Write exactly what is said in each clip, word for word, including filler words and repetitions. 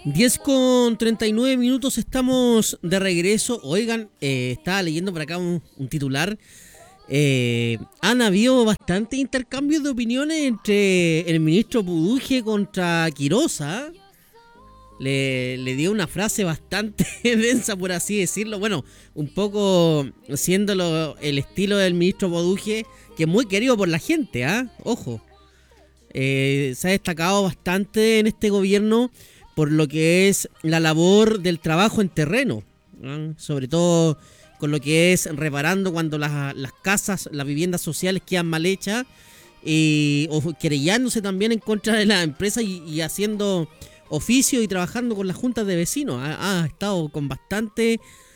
diez con treinta y nueve minutos, estamos de regreso. Oigan, eh, estaba leyendo por acá un, un titular. Eh, han habido bastante intercambios de opiniones entre el ministro Puduje contra Quirosa. Le, le dio una frase bastante densa, por así decirlo. Bueno, un poco siendo lo, el estilo del ministro Puduje, que es muy querido por la gente, ¿ah? ¿eh? Ojo. Eh, se ha destacado bastante en este gobierno por lo que es la labor del trabajo en terreno, ¿no? Sobre todo con lo que es reparando cuando las, las casas, las viviendas sociales quedan mal hechas, y, o querellándose también en contra de las empresas y, y haciendo oficio y trabajando con las juntas de vecinos. Ha, ha estado con bastante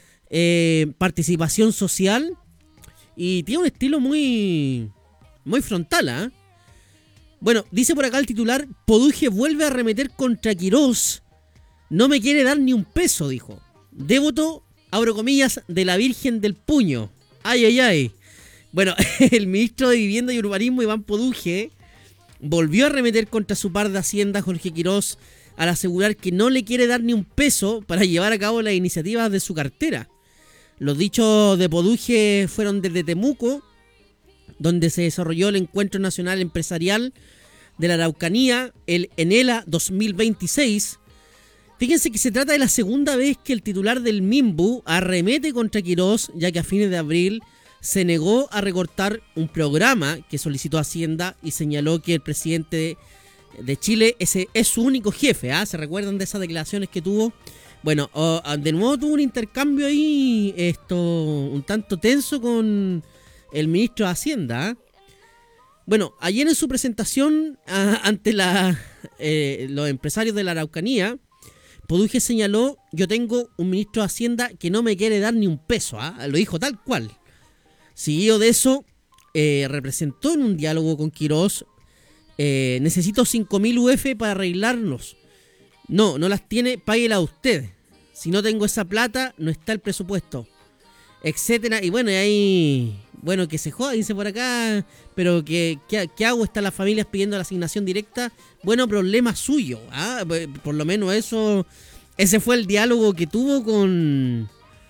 eh, participación social y tiene un estilo muy, muy frontal, ¿eh? Bueno, dice por acá el titular: Puduje vuelve a arremeter contra Quirós. No me quiere dar ni un peso, dijo. Devoto, abro comillas, de la Virgen del Puño. Ay, ay, ay. Bueno, el ministro de Vivienda y Urbanismo, Iván Puduje, volvió a arremeter contra su par de Hacienda, Jorge Quirós, al asegurar que no le quiere dar ni un peso para llevar a cabo las iniciativas de su cartera. Los dichos de Puduje fueron desde Temuco, donde se desarrolló el Encuentro Nacional Empresarial de la Araucanía, el ENELA dos mil veintiséis. Fíjense que se trata de la segunda vez que el titular del MIMBU arremete contra Quirós, ya que a fines de abril se negó a recortar un programa que solicitó Hacienda y señaló que el presidente de, de Chile ese es su único jefe. ¿eh? ¿Se recuerdan de esas declaraciones que tuvo? Bueno, oh, de nuevo tuvo un intercambio ahí, esto, un tanto tenso con el ministro de Hacienda. ¿eh? Bueno, ayer en su presentación a, ante la, eh, los empresarios de la Araucanía, Puduje señaló: yo tengo un ministro de Hacienda que no me quiere dar ni un peso. ¿eh? Lo dijo tal cual. Seguido de eso, eh, representó en un diálogo con Quirós: eh, necesito cinco mil U F para arreglarnos. No, no las tiene, páguela usted. Si no tengo esa plata, no está el presupuesto, etcétera. Y bueno, y ahí, bueno, que se joda, dice por acá, pero que, que, ¿qué hago? Están las familias pidiendo la asignación directa. Bueno, problema suyo. ¿ah? Por lo menos eso, ese fue el diálogo que tuvo con,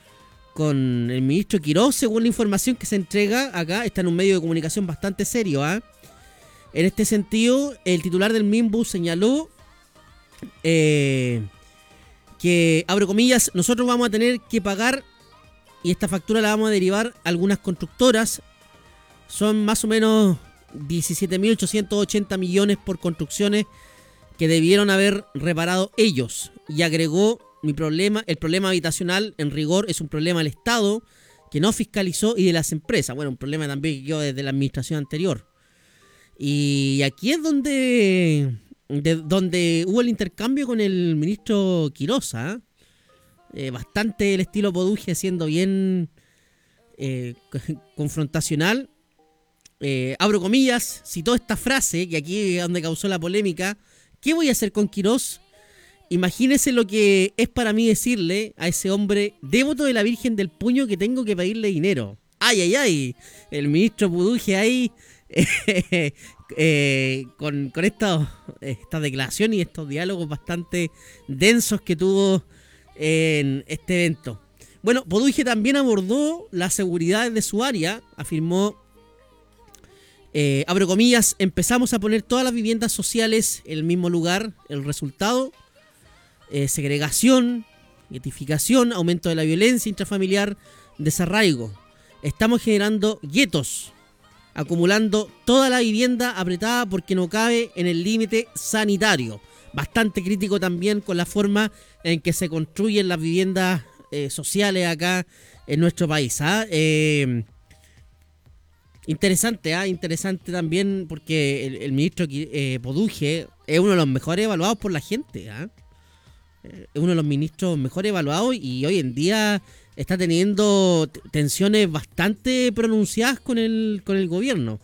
con el ministro Quirós, según la información que se entrega acá. Está en un medio de comunicación bastante serio. ¿ah? En este sentido, el titular del MIMBU señaló eh, que, abro comillas, nosotros vamos a tener que pagar, y esta factura la vamos a derivar a algunas constructoras. Son más o menos diecisiete mil ochocientos ochenta millones por construcciones que debieron haber reparado ellos. Y agregó: mi problema, el problema habitacional en rigor es un problema del Estado que no fiscalizó y de las empresas. Bueno, un problema también que quedó desde la administración anterior. Y aquí es donde, de, donde hubo el intercambio con el ministro Quirós. ¿eh? Eh, bastante el estilo Puduje, siendo bien eh, confrontacional. Eh, abro comillas, citó esta frase, que aquí es donde causó la polémica: ¿qué voy a hacer con Quirós? Imagínese lo que es para mí decirle a ese hombre devoto de la Virgen del Puño que tengo que pedirle dinero. Ay, ay, ay, el ministro Puduje ahí eh, eh, con, con esta, esta declaración y estos diálogos bastante densos que tuvo en este evento. Bueno, Puduje también abordó la seguridad de su área. Afirmó, eh, abro comillas, empezamos a poner todas las viviendas sociales en el mismo lugar. El resultado, eh, segregación, guetificación, aumento de la violencia intrafamiliar, desarraigo. Estamos generando guetos, acumulando toda la vivienda apretada porque no cabe en el límite sanitario. Bastante crítico también con la forma en que se construyen las viviendas eh, sociales acá en nuestro país. ¿ah? Eh, interesante, ¿ah? interesante también porque el, el ministro eh, Puduje es uno de los mejores evaluados por la gente. ¿ah? Es uno de los ministros mejor evaluados y hoy en día está teniendo tensiones bastante pronunciadas con el, con el gobierno.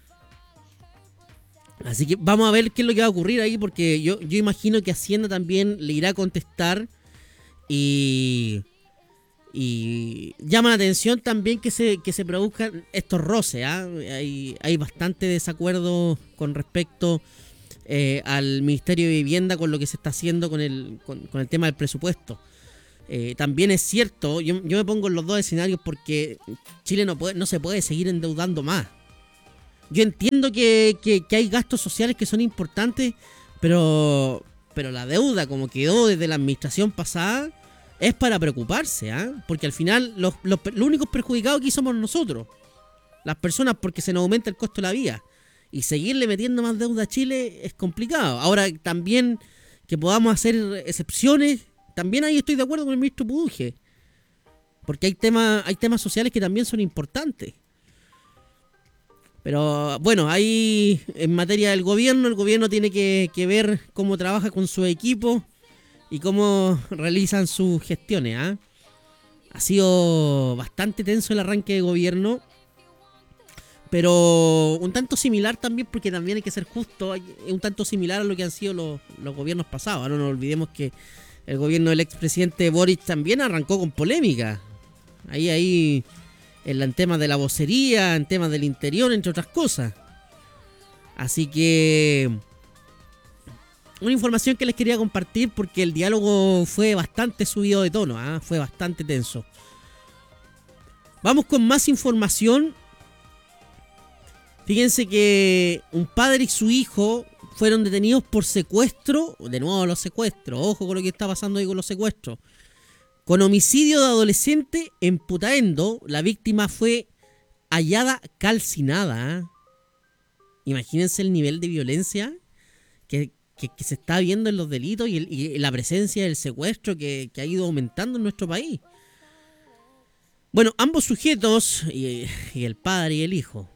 Así que vamos a ver qué es lo que va a ocurrir ahí, porque yo, yo imagino que Hacienda también le irá a contestar y, y llama la atención también que se, que se produzcan estos roces. ¿eh? Hay, hay bastante desacuerdo con respecto eh, al Ministerio de Vivienda con lo que se está haciendo con el, con, con el tema del presupuesto. Eh, también es cierto, yo, yo me pongo en los dos escenarios porque Chile no, puede, no se puede seguir endeudando más. Yo entiendo que, que, que hay gastos sociales que son importantes, pero, pero la deuda como quedó desde la administración pasada es para preocuparse, ¿eh? Porque al final los, los, los únicos perjudicados aquí somos nosotros, las personas, porque se nos aumenta el costo de la vida. Y seguirle metiendo más deuda a Chile es complicado. Ahora también que podamos hacer excepciones, también ahí estoy de acuerdo con el ministro Puduje, porque hay temas, hay temas sociales que también son importantes. Pero bueno, ahí en materia del gobierno, el gobierno tiene que, que ver cómo trabaja con su equipo y cómo realizan sus gestiones, ¿eh? Ha sido bastante tenso el arranque de gobierno, pero un tanto similar también, porque también hay que ser justo, es un tanto similar a lo que han sido los, los gobiernos pasados. No nos olvidemos que el gobierno del expresidente Boric también arrancó con polémica. Ahí, ahí, en el tema de la vocería, en temas del interior, entre otras cosas. Así que una información que les quería compartir porque el diálogo fue bastante subido de tono, ¿eh? Fue bastante tenso. Vamos con más información. Fíjense que un padre y su hijo fueron detenidos por secuestro. De nuevo los secuestros. Ojo con lo que está pasando ahí con los secuestros. Con homicidio de adolescente en Putaendo. La víctima fue hallada calcinada. ¿eh? Imagínense el nivel de violencia que, que, que se está viendo en los delitos y, el, y la presencia del secuestro que, que ha ido aumentando en nuestro país. Bueno, ambos sujetos, y, y el padre y el hijo.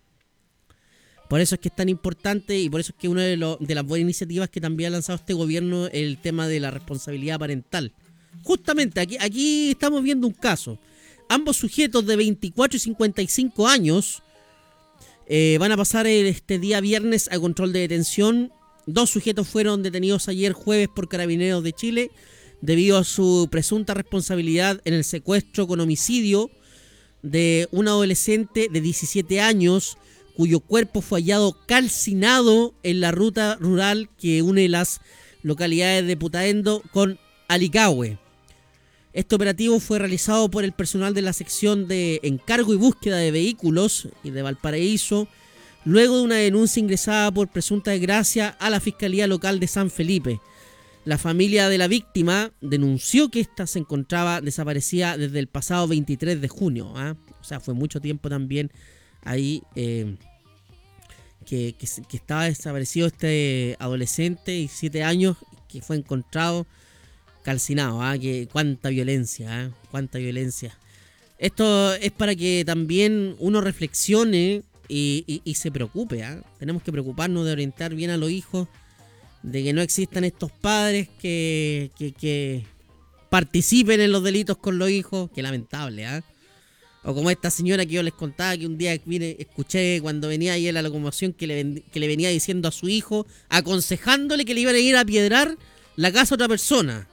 Por eso es que es tan importante y por eso es que una de, lo, de las buenas iniciativas que también ha lanzado este gobierno es el tema de la responsabilidad parental. Justamente aquí, aquí estamos viendo un caso. Ambos sujetos de veinticuatro y cincuenta y cinco años eh, van a pasar este día viernes a control de detención. Dos sujetos fueron detenidos ayer jueves por Carabineros de Chile debido a su presunta responsabilidad en el secuestro con homicidio de un adolescente de diecisiete años cuyo cuerpo fue hallado calcinado en la ruta rural que une las localidades de Putaendo con Alicahue. Este operativo fue realizado por el personal de la sección de encargo y búsqueda de vehículos y de Valparaíso, luego de una denuncia ingresada por presunta desgracia a la Fiscalía Local de San Felipe. La familia de la víctima denunció que ésta se encontraba desaparecida desde el pasado veintitrés de junio. ¿eh? O sea, fue mucho tiempo también ahí eh, que, que, que estaba desaparecido este adolescente de siete años que fue encontrado calcinado. ¿eh? Que, cuánta violencia, ¿eh? cuánta violencia. Esto es para que también uno reflexione y, y, y se preocupe. ¿eh? Tenemos que preocuparnos de orientar bien a los hijos, de que no existan estos padres que, que, que participen en los delitos con los hijos. Qué lamentable, ¿eh? O como esta señora que yo les contaba, que un día vine, escuché cuando venía ahí a la locomoción que le, que le venía diciendo a su hijo, aconsejándole que le iban a ir a piedrar la casa a otra persona.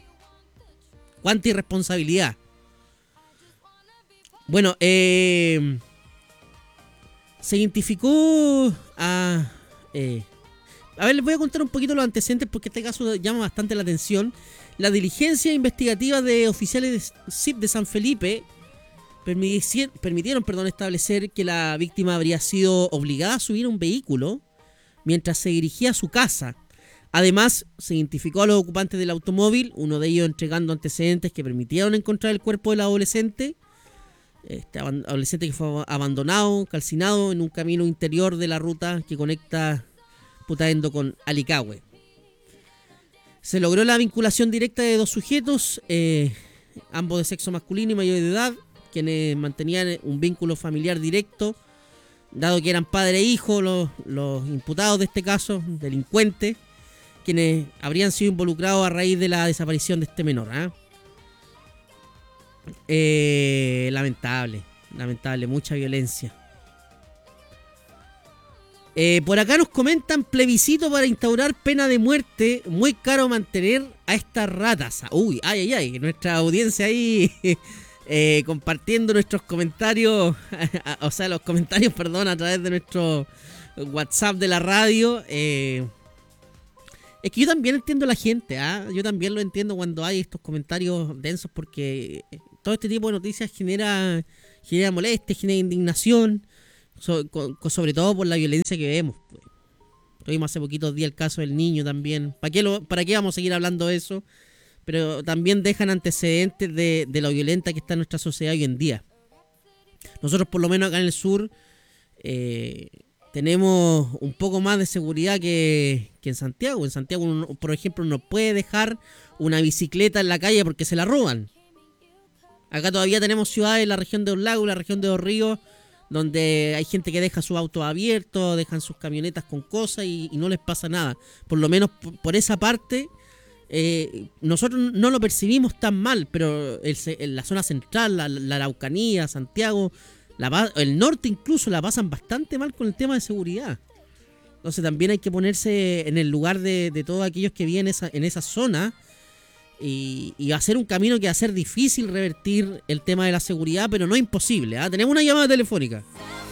Cuánta irresponsabilidad. Bueno, eh, se identificó a... Eh, a ver, les voy a contar un poquito los antecedentes porque este caso llama bastante la atención. La diligencia investigativa de oficiales de S I P de San Felipe permitieron perdón, establecer que la víctima habría sido obligada a subir a un vehículo mientras se dirigía a su casa. Además, se identificó a los ocupantes del automóvil, uno de ellos entregando antecedentes que permitieron encontrar el cuerpo del adolescente. Este adolescente que fue abandonado, calcinado en un camino interior de la ruta que conecta Putaendo con Alicahue. Se logró la vinculación directa de dos sujetos, eh, ambos de sexo masculino y mayor de edad, quienes mantenían un vínculo familiar directo, dado que eran padre e hijo los, los imputados de este caso, delincuentes, quienes habrían sido involucrados a raíz de la desaparición de este menor. ¿eh? Eh, lamentable, lamentable, mucha violencia. Eh, por acá nos comentan: plebiscito para instaurar pena de muerte, muy caro mantener a estas ratas. Uy, ay, ay, ay, nuestra audiencia ahí eh, compartiendo nuestros comentarios, o sea, los comentarios, perdón, a través de nuestro WhatsApp de la radio. Eh, Es que yo también entiendo a la gente, ¿ah? Yo también lo entiendo cuando hay estos comentarios densos, porque todo este tipo de noticias genera, genera molestia, genera indignación, so- co- co- sobre todo por la violencia que vemos, pues. Tuvimos hace poquitos días el caso del niño también. ¿Para qué, lo, ¿Para qué vamos a seguir hablando de eso? Pero también dejan antecedentes de, de lo violenta que está nuestra sociedad hoy en día. Nosotros, por lo menos acá en el sur, eh, tenemos un poco más de seguridad que, que en Santiago. En Santiago, uno, por ejemplo, no puede dejar una bicicleta en la calle porque se la roban. Acá todavía tenemos ciudades en la región de los lagos, la región de los ríos, donde hay gente que deja sus autos abiertos, dejan sus camionetas con cosas y, y no les pasa nada. Por lo menos por, por esa parte, eh, nosotros no lo percibimos tan mal, pero el, en la zona central, la, la Araucanía, Santiago, la, el norte incluso la pasan bastante mal con el tema de seguridad. Entonces también hay que ponerse en el lugar de, de todos aquellos que viven esa, en esa zona y, y hacer un camino que va a ser difícil revertir el tema de la seguridad, pero no imposible, ¿eh? Tenemos una llamada telefónica.